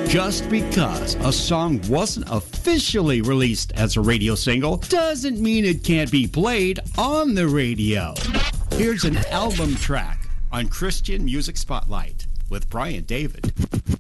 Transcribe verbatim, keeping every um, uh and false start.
Just because a song wasn't officially released as a radio single doesn't mean it can't be played on the radio. Here's an album track on Christian Music Spotlight with Brian David.